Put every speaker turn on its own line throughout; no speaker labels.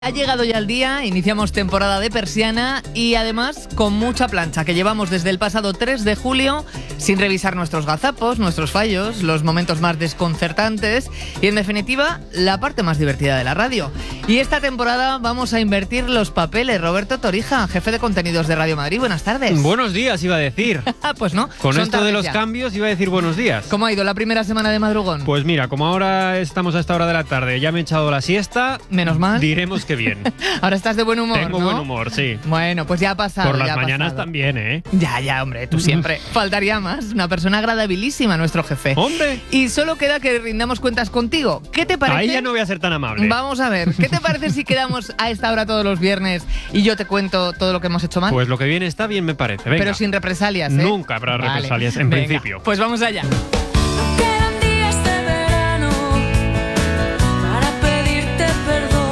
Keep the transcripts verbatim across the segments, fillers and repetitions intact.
Ha llegado ya el día, iniciamos temporada de persiana y además con mucha plancha que llevamos desde el pasado tres de julio sin revisar nuestros gazapos, nuestros fallos, los momentos más desconcertantes y en definitiva la parte más divertida de la radio. Y esta temporada vamos a invertir los papeles. Roberto Torija, jefe de contenidos de Radio Madrid, buenas tardes.
Buenos días iba a decir.
Pues no.
Con
son
esto de los
ya.
cambios iba a decir buenos días.
¿Cómo ha ido la primera semana de madrugón?
Pues mira, como ahora estamos a esta hora de la tarde, ya me he echado la siesta.
Menos mal.
Diremos que bien.
Ahora estás de buen humor,
Tengo
¿no?
buen humor, sí.
Bueno, pues ya ha pasado.
Por las
ya ha
mañanas
pasado.
también, ¿eh?
Ya, ya, hombre, tú siempre. Faltaría más. Una persona agradabilísima, nuestro jefe.
¡Hombre!
Y solo queda que rindamos cuentas contigo. ¿Qué te parece?
Ahí ya no voy a ser tan amable.
Vamos a ver, ¿qué te parece si quedamos a esta hora todos los viernes y yo te cuento todo lo que hemos hecho mal?
Pues lo que viene está bien, me parece. Venga.
Pero sin represalias, ¿eh?
Nunca habrá
Vale.
represalias, en
Venga,
principio.
Pues vamos allá.
Quedan días de verano para pedirte perdón.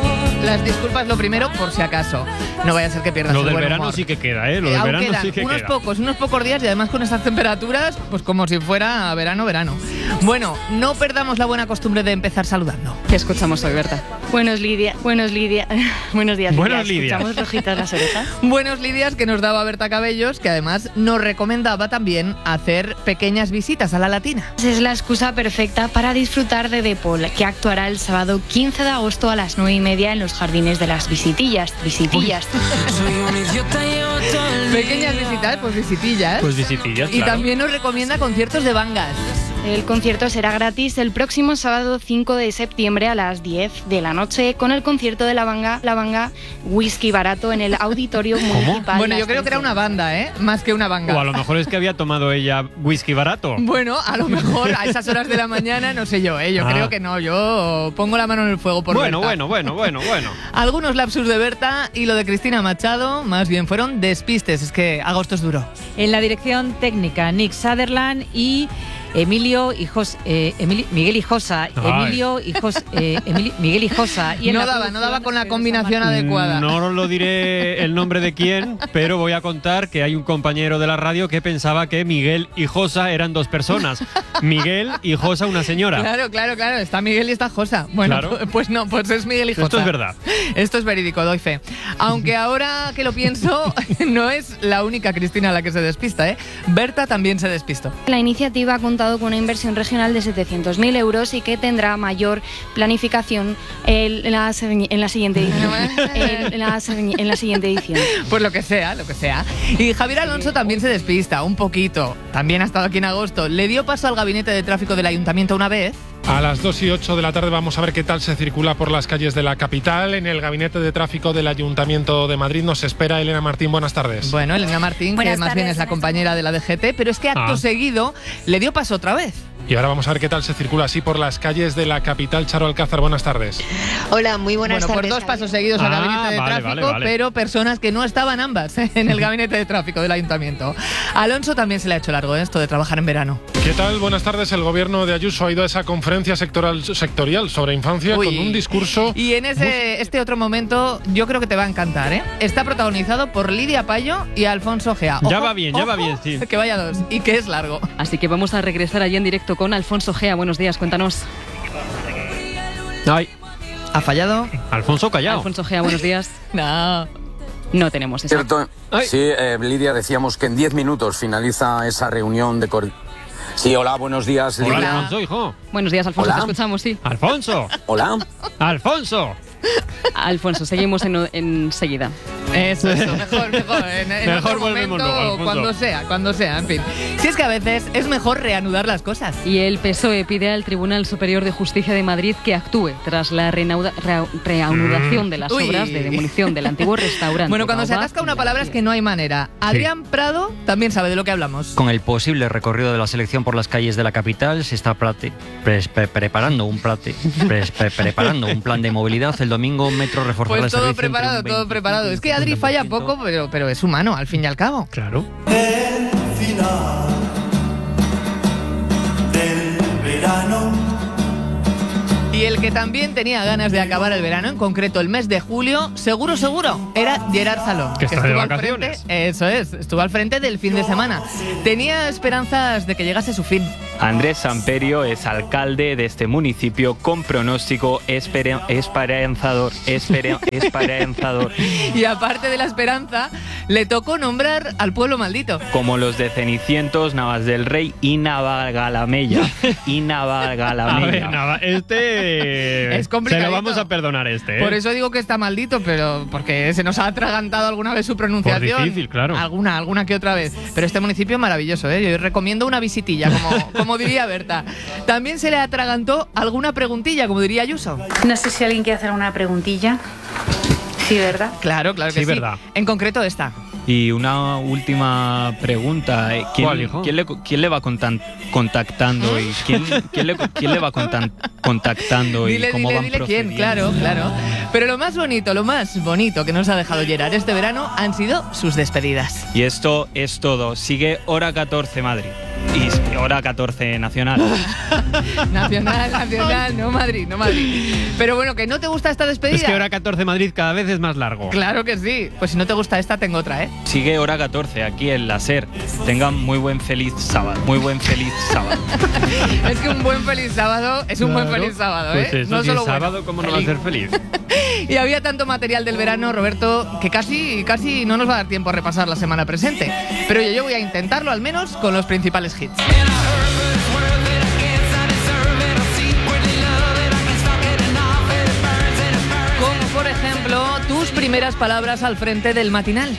Las disculpas lo primero, por si acaso. No vaya a ser que pierdas
Lo
el
del
buen
verano
humor.
sí que queda, ¿eh? Lo
Eh,
del
aún
verano
quedan
sí que
unos
queda.
pocos, unos pocos días y además con estas temperaturas, pues como si fuera verano, verano. Bueno, no perdamos la buena costumbre de empezar saludando.
¿Qué escuchamos hoy, Berta? Buenos Lidia, buenos Lidia, buenos días, Lidia.
Buenos, Lidia.
¿Escuchamos rojitas las orejas?
Buenos Lidias que nos daba Berta Cabellos, que además nos recomendaba también hacer pequeñas visitas a la Latina.
Es la excusa perfecta para disfrutar de Depol, que actuará el sábado quince de agosto a las nueve y media en los jardines de las Visitillas. Visitillas.
Soy un idiota y yo te olvidé.
Pequeñas visitas, pues visitillas.
Pues visitillas,
y
claro.
también nos recomienda conciertos de bangas.
El concierto será gratis el próximo sábado cinco de septiembre a las diez de la noche con el concierto de la banda, la banda Whisky Barato en el Auditorio Municipal.
Bueno,
Las
yo creo que era una
Tensiones.
banda, ¿eh? Más que una banga.
O a lo mejor es que había tomado ella whisky barato.
Bueno, a lo mejor a esas horas de la mañana, no sé yo, ¿eh? Yo
Ah.
creo que no, yo pongo la mano en el fuego por
Bueno,
Berta.
bueno, bueno, bueno, bueno.
Algunos lapsus de Berta y lo de Cristina Machado, más bien fueron despistes, es que agosto es duro.
En la dirección técnica, Nick Sutherland y Emilio Hijos, eh, Emili- Miguel Hijosa,
Ay.
Emilio Hijos, eh, Emili- Miguel Hijosa. Y en
No
la
daba, no
producción,
daba con la
Teresa
combinación
Martín.
adecuada.
No lo diré el nombre de quién, pero voy a contar que hay un compañero de la radio que pensaba que Miguel y Josa eran dos personas. Miguel y Josa una señora.
Claro, claro, claro, está Miguel y está Josa. Bueno,
Claro.
pu- pues no, pues es Miguel y Josa.
Esto es verdad.
Esto es verídico, doy fe. Aunque ahora que lo pienso, no es la única Cristina la que se despista, ¿eh? Berta también se despistó.
La iniciativa ha contado con una inversión regional de setecientos mil euros y que tendrá mayor planificación en la, se- en la siguiente edición. en, la, se- en la siguiente edición.
Pues lo que sea, lo que sea. Y Javier Alonso también se despista, un poquito. También ha estado aquí en agosto. Le dio paso al gabinete de tráfico del ayuntamiento una vez.
A las dos y ocho de la tarde vamos a ver qué tal se circula por las calles de la capital. En el gabinete de tráfico del Ayuntamiento de Madrid nos espera Elena Martín. Buenas tardes.
Bueno, Elena Martín,
Buenas
que más
tardes,
bien es la
buenas
compañera de la D G T, pero es que acto
Ah.
seguido le dio paso otra vez.
Y ahora vamos a ver qué tal se circula así por las calles de la capital. Charo Alcázar, buenas tardes.
Hola, muy buenas
Bueno, por
tardes.
dos
Javier.
pasos seguidos al
Ah,
gabinete de
vale,
tráfico,
vale, vale.
pero personas que no estaban ambas en el gabinete de tráfico del ayuntamiento. Alonso también se le ha hecho largo, ¿eh? Esto de trabajar en verano.
¿Qué tal? Buenas tardes. El gobierno de Ayuso ha ido a esa conferencia sectorial, sectorial sobre infancia
Uy.
con un discurso...
Y en ese este otro momento yo creo que te va a encantar, ¿eh? Está protagonizado por Lidia Payo y Alfonso Gea.
Ya va bien, ya va bien, sí.
Que vaya dos y que es largo.
Así que vamos a regresar allí en directo con Alfonso Gea. Buenos días, cuéntanos.
Ay,
¿Ha fallado?
Alfonso Callao.
Alfonso Gea, buenos días.
No.
No tenemos eso.
Cierto.
Ay.
Sí, eh, Lidia, decíamos que en diez minutos finaliza esa reunión de... cor- Sí, hola, buenos días,
Hola,
Lidia.
Alfonso, hijo.
Buenos días, Alfonso,
Hola.
te escuchamos, sí.
Alfonso.
Hola.
Alfonso.
Alfonso, seguimos en- enseguida.
Eso, eso, mejor, mejor. En, en
Mejor
otro
volvemos
momento,
luego, Alfonso.
cuando sea, cuando sea, en fin. Si es que a veces es mejor reanudar las cosas.
Y el P S O E pide al Tribunal Superior de Justicia de Madrid que actúe tras la renauda- rea- reanudación de las
Uy.
obras de demolición del antiguo restaurante.
Bueno, cuando se
Baobab
atasca
y
una
la
palabra es
Ría.
que no hay manera. Adrián Prado también sabe de lo que hablamos.
Con el posible recorrido de la selección por las calles de la capital se está prate- pre- pre- preparando un plate- pre- pre- preparando un plan de movilidad. El domingo Metro reforzará
Pues
el
todo
servicio entre
preparado,
un
todo
veinte
preparado. Es que Adri falla poco, pero, pero es humano, al fin y al cabo.
Claro. Y
el que también tenía ganas de acabar el verano, en concreto el mes de julio, seguro, seguro, era Gerard Salón.
Que está de
estuvo al
vacaciones.
frente, eso es, estuvo al frente del fin de semana. Tenía esperanzas de que llegase su fin.
Andrés Samperio es alcalde de este municipio con pronóstico esperen- esperanzador, esperen- esperanzador,
Y aparte de la esperanza, le tocó nombrar al pueblo maldito.
como los de Cenicientos, Navas del Rey y Navagalamella. Y
A ver,
Navagalamella.
Nava, este...
Es
Se
complicadito.
lo vamos a perdonar este, ¿eh?
Por eso digo que está maldito, pero porque se nos ha atragantado alguna vez su pronunciación.
Por difícil, claro.
Alguna, alguna que otra vez. Pero este municipio es maravilloso, ¿eh? Yo recomiendo una visitilla, como, como diría Berta. También se le atragantó alguna preguntilla, como diría Ayuso.
No sé si alguien quiere hacer una preguntilla. Sí, ¿verdad?
Claro, claro que
Sí,
sí.
verdad.
En concreto esta.
Y una última pregunta. eh, ¿Quién,
¿Cuál, hijo?
quién le, quién le va contan- contactando? y quién, quién, le, quién le va contan- contactando? y
Dile,
cómo
dile,
van
dile quién,
procediendo?
claro, claro. Pero lo más bonito, lo más bonito que nos ha dejado Gerard este verano han sido sus despedidas.
Y esto es todo. Sigue Hora catorce Madrid. Y Hora catorce Nacional.
Nacional, nacional, no Madrid, no Madrid. Pero bueno, ¿que no te gusta esta despedida?
Es que Hora catorce Madrid cada vez es más largo.
Claro que sí. Pues si no te gusta esta, tengo otra, ¿eh?
Sigue Hora catorce aquí en la SER. Tengan muy buen feliz sábado. Muy buen feliz sábado.
Es que un buen feliz sábado es un buen
Claro.
feliz sábado, ¿eh?
Pues eso,
no
si
solo
es
bueno.
sábado, ¿cómo no va a ser feliz?
Y había tanto material del verano, Roberto, que casi, casi no nos va a dar tiempo a repasar la semana presente. Pero yo, yo voy a intentarlo al menos con los principales hits. Como por ejemplo, tus primeras palabras al frente del matinal.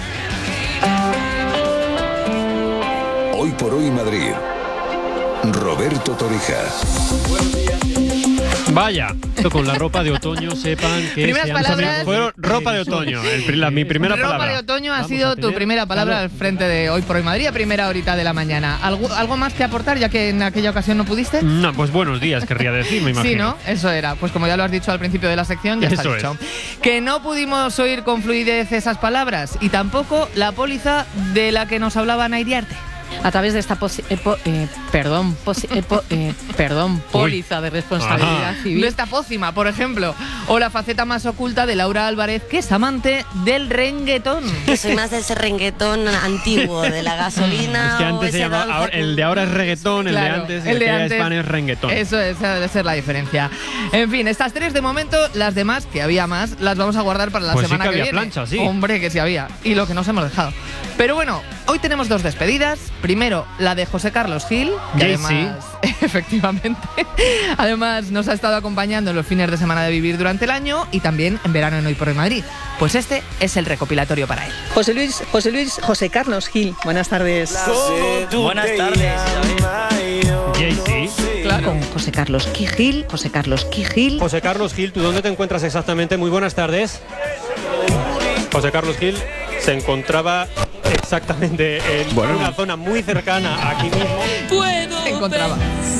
Hoy por hoy Madrid. Roberto Torijas.
Vaya, esto con la ropa de otoño, sepan que
Primeras
se han
palabras.
sabido- Fueron ropa de otoño, el pri- la- mi primera
Ropa
palabra.
de otoño ha
Vamos
sido
a
tu
tener-
primera palabra
Claro.
al frente de Hoy por Hoy Madrid, a primera horita de la mañana. ¿Algo, algo más que aportar, ya que en aquella ocasión no pudiste?
No, pues buenos días, querría decir, me imagino.
Sí, ¿no? Eso era. Pues como ya lo has dicho al principio de la sección, ya está
Eso
dicho. Que no pudimos oír con fluidez esas palabras y tampoco la póliza de la que nos hablaba Nairiarte.
A través de esta posi- eh, po- eh, perdón, posi- eh, po- eh, perdón, póliza de responsabilidad
De
civil.
esta pócima, por ejemplo. O la faceta más oculta de Laura Álvarez, que es amante del renguetón.
Que soy más de ese renguetón antiguo, de la gasolina.
Es que
o
antes se
ese
llamaba,
danza
ahora-
con-
el de ahora es reggaetón, el de
Claro,
antes,
el
el
de
que
antes-
es fan es reggaetón.
Eso es, esa debe ser la diferencia. En fin, estas tres de momento, las demás, que había más, las vamos a guardar para la
Pues sí
semana
que
que
había
viene.
plancha, sí.
Hombre, que sí había. Y lo que nos hemos dejado. Pero bueno, hoy tenemos dos despedidas. Primero, la de José Carlos Gil, que
Jay-Z.
además, efectivamente, además nos ha estado acompañando en los fines de semana de Vivir durante el año y también en verano en Hoy por Hoy Madrid. Pues este es el recopilatorio para él.
José Luis, José Luis, José Carlos Gil. Buenas tardes.
Buenas tardes.
Jay-Z.
Claro.
Con José Carlos Gil, José Carlos Gil.
José Carlos Gil, ¿tú dónde te encuentras exactamente? Muy buenas tardes. José Carlos Gil se encontraba exactamente en una zona muy cercana aquí mismo.
Puedo
Se encontraba.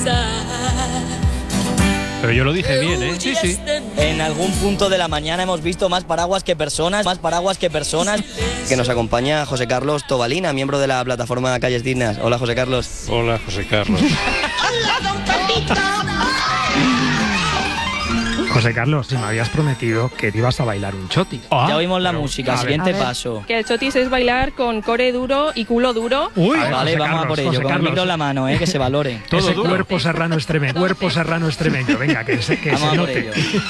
Pero yo lo dije bien, ¿eh?
Sí, sí.
En algún punto de la mañana hemos visto más paraguas que personas, más paraguas que personas. Que nos acompaña José Carlos Tobalina, miembro de la plataforma Calles Dignas. Hola, José Carlos.
Hola, José Carlos.
José Carlos, si me habías prometido que te ibas a bailar un choti.
Ya oímos la música,
a ver.
siguiente
A ver.
paso.
Que el chotis es bailar con core duro y culo duro.
Uy,
Vale,
José
vamos a
Carlos,
por ello,
José
con el
Carlos.
micro en la mano, eh, que se valore.
Ese cuerpo serrano extremeño. Cuerpo serrano extremeño. Venga, que se, que
Vamos
se
a por
note.
ello.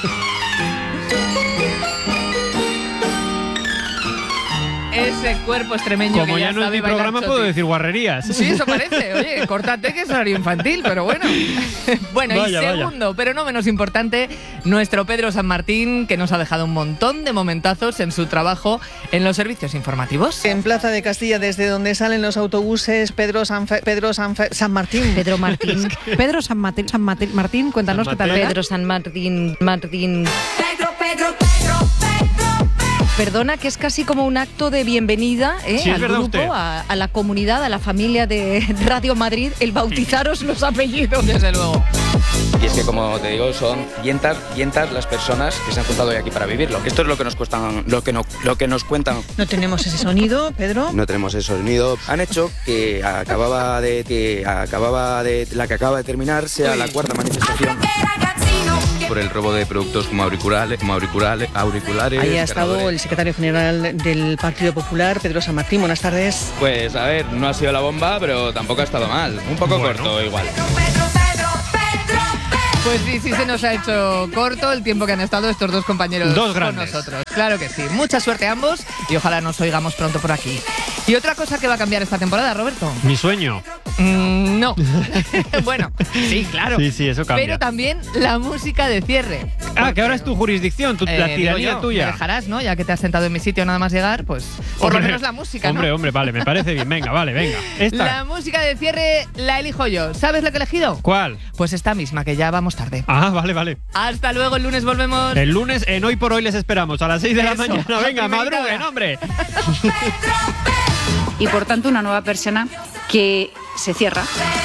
Ese cuerpo extremeño
Como
que
ya
ya
no es
sabe
mi
bailar
programa,
choti.
puedo decir guarrerías.
Sí, eso parece. Oye, córtate que es horario infantil, pero bueno. Bueno,
Vaya,
y
vaya.
segundo, pero no menos importante, nuestro Pedro San Martín, que nos ha dejado un montón de momentazos en su trabajo en los servicios informativos.
En Plaza de Castilla, desde donde salen los autobuses, Pedro San, Fe- Pedro San, Fe- San Martín.
Pedro Martín. Pedro San, Mate- San Mate- Martín, cuéntanos
San
qué tal.
Mateo.
Pedro San Martín, Martín.
Pedro, Pedro, Pedro, Pedro.
Perdona, que es casi como un acto de bienvenida ¿eh?
Sí, es
al
verdad
grupo,
usted.
a, a la comunidad, a la familia de Radio Madrid, el bautizaros los apellidos.
Desde luego.
Y es que, como te digo, son cientas, cientas las personas que se han juntado hoy aquí para vivirlo. Esto es lo que nos cuestan, lo que, no, lo que nos cuentan.
No tenemos ese sonido, Pedro.
No tenemos ese sonido. Han hecho que acababa de que acababa de la que acaba de terminar sea la cuarta manifestación.
Ragazzino,
por el robo de productos como auriculares, como auriculares, auriculares.
Ahí ha estado el secretario general del Partido Popular, Pedro San Martín. Buenas tardes.
Pues a ver, no ha sido la bomba, pero tampoco ha estado mal. Un poco
Bueno.
corto igual.
Pues sí, sí se nos ha hecho corto el tiempo que han estado estos dos compañeros
Dos
con
grandes.
nosotros. Claro que sí. Mucha suerte a ambos y ojalá nos oigamos pronto por aquí. Y otra cosa que va a cambiar esta temporada, Roberto.
Mi sueño.
Mm, no. Bueno, sí, claro.
Sí, sí, eso cambia.
Pero también la música de cierre.
Ah, que ahora es tu jurisdicción, tu,
Eh,
la
digo
tiranía
yo,
tuya.
Me dejarás, ¿no? Ya que te has sentado en mi sitio nada más llegar, pues por
Hombre,
lo menos la música,
Hombre,
¿no?
hombre, vale, me parece bien. Venga, vale, venga. Esta.
La música de cierre la elijo yo. ¿Sabes la que he elegido?
¿Cuál?
Pues esta misma, que ya vamos tarde.
Ah, vale, vale.
Hasta luego, el lunes volvemos.
El lunes en Hoy por Hoy les esperamos a las seis de la
Eso.
mañana. Venga,
A primera
madruguen,
hora.
hombre.
Y por tanto una nueva persona que se cierra.